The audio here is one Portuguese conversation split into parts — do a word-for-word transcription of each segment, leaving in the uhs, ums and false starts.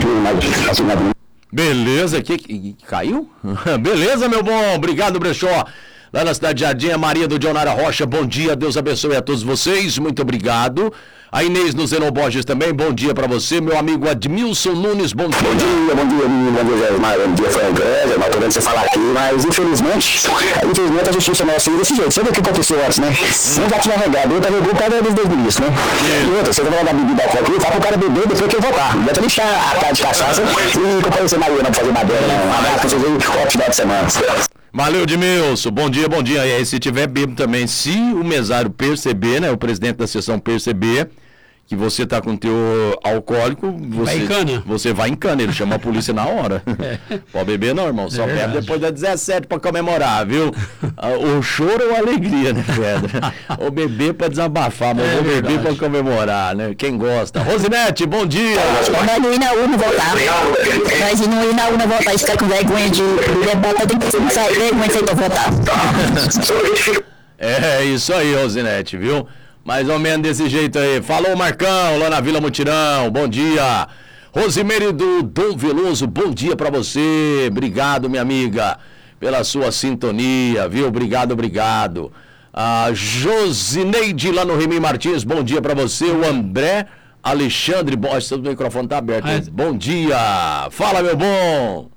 mas assim, na... Beleza, que, que caiu? Beleza, meu bom, obrigado, Brechó. Lá na Cidade de Jardim, a Maria do Dionara Rocha, bom dia, Deus abençoe a todos vocês, muito obrigado. A Inês no Zenon Borges também, bom dia pra você. Meu amigo Admilson Nunes, bom dia. Bom dia, bom dia, bom dia, Zé Mar, bom dia, Frank. É, Zé Mar, tô vendo você falar aqui, mas infelizmente, infelizmente a justiça não é assim desse jeito. Você viu o que aconteceu antes, né? Um já tinha regado, outro regou o cara dos dois ministros, né? E outra, você vai falar da bebida aqui, fala pro cara beber depois que eu votar. Não adianta deixar a cara de cachaça e comparecer Maria não pra fazer baderna, não. Um abraço pra vocês aí, ótimo final de semana. Valeu, Edmilson. Bom dia, bom dia. E aí, se tiver bêbado também, se o mesário perceber, né, o presidente da sessão perceber que você tá com teor alcoólico, você vai em cana. Você vai em cana, ele chama a polícia na hora. É. Pode beber não, irmão, só é bebe depois das dezessete pra comemorar, viu? O choro ou a alegria, né, Pedra? Ou beber pra desabafar, mas é vou beber pra comemorar, né? Quem gosta. Rosinete, bom dia! Nós não ir na urna votar. Nós não ir na urna votar, ficar com vergonha de debate, tem que sair vergonha de pra votar. É isso aí, Rosinete, viu? Mais ou menos desse jeito aí. Falou, Marcão, lá na Vila Mutirão. Bom dia. Rosimeire do Dom Veloso, bom dia pra você. Obrigado, minha amiga, pela sua sintonia, viu? Obrigado, obrigado. A Josineide lá no Remy Martins, bom dia pra você. O André Alexandre, bom, o microfone tá aberto. É. Bom dia. Fala, meu bom.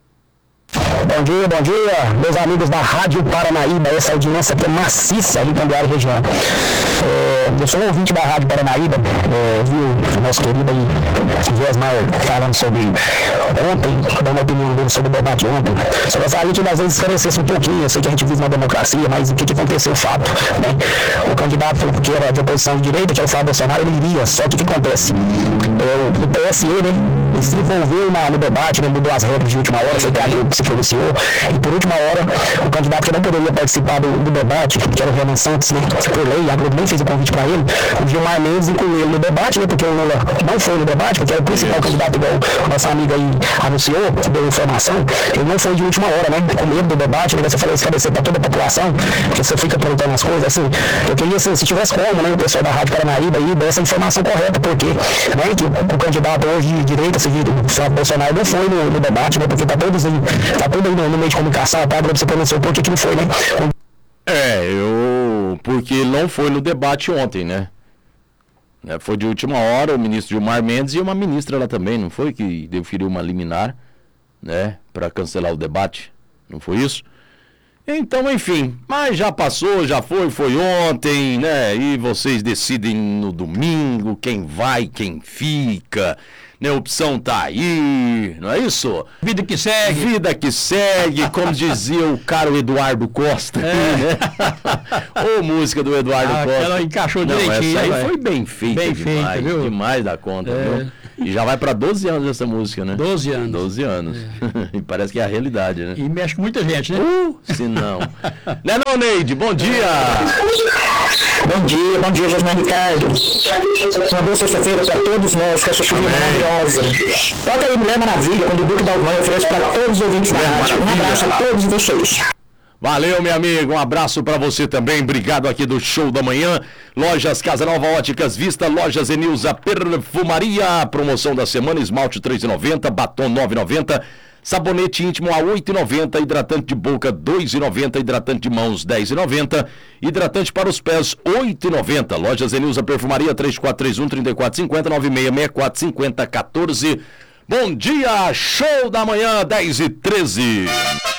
Bom dia, bom dia, meus amigos da Rádio Paranaíba, essa audiência que é maciça ali em Cambiário Região. É, eu sou um ouvinte da Rádio Paranaíba, é, vi o nosso querido aí, Gesmar, falando sobre ontem, dando a opinião dele sobre o debate ontem. Só gostaria que às vezes esclarecesse um pouquinho, eu sei que a gente vive uma democracia, mas o que, que aconteceu, o fato, né? O candidato falou que era de oposição de direita, que era o Fábio Bolsonaro, ele iria, só que o que acontece? É, o P S E, né, ele se envolveu na, no debate, né, mudou as regras de última hora, foi que se pronunciou, e por última hora, o candidato que não poderia participar do, do debate, que era o Renan Santos, né, por lei, a Globo nem fez o convite para ele, o Gilmar Mendes incluiu ele no debate, né, porque o Lula não foi no debate, porque era o principal candidato, igual o nosso amigo aí anunciou, que deu informação, ele não foi de última hora, né, com medo do debate, né, você falou esclarecer para toda a população, porque você fica perguntando as coisas, assim, eu queria, assim, se tivesse como, né, o pessoal da Rádio Paranaíba aí, dar essa informação correta, porque, né, que o, o candidato hoje de direita, seguido, o Fábio Bolsonaro, não foi no, no debate, né, porque tá todos aí, tá tudo aí no, no meio de comunicação, tá, você pronunciou por que que não foi, né? É, eu... porque ele não foi no debate ontem, né? Foi de última hora o ministro Gilmar Mendes e uma ministra lá também, não foi? Que deferiu uma liminar, né? Para cancelar o debate, não foi isso? Então, enfim, mas já passou, já foi, foi ontem, né? E vocês decidem no domingo quem vai, quem fica, né? A opção tá aí, não é isso? Vida que segue. Vida que segue, como dizia o caro Eduardo Costa. É. Né? Ô, música do Eduardo ah, Costa. Ela encaixou não, direitinho. Essa aí vai. foi bem feita, bem demais, feita, viu? Demais da conta, é. Viu? E já vai pra doze anos essa música, né? doze anos. doze anos. É. E parece que é a realidade, né? E mexe com muita gente, né? Uh, se não. Né não, Neide? Bom dia! Bom dia, bom dia, José Ricardo. Uma boa sexta-feira para todos nós, com essa chuva maravilhosa. Toca aí Mulher Maravilha, quando o Duque da Alvanha oferece para todos os ouvintes da rádio. Um abraço a todos vocês. Valeu, meu amigo, um abraço pra você também, obrigado aqui do Show da Manhã. Lojas Casa Nova Óticas Vista, Lojas Enilza Perfumaria, promoção da semana, esmalte três reais e noventa centavos, batom nove reais e noventa centavos, sabonete íntimo a oito reais e noventa centavos, hidratante de boca dois reais e noventa centavos, hidratante de mãos dez reais e noventa centavos, hidratante para os pés oito reais e noventa centavos. Lojas Enilza Perfumaria três quatro três um, três quatro cinco zero, nove seis seis quatro cinco zero um quatro. Bom dia, Show da Manhã, dez e treze.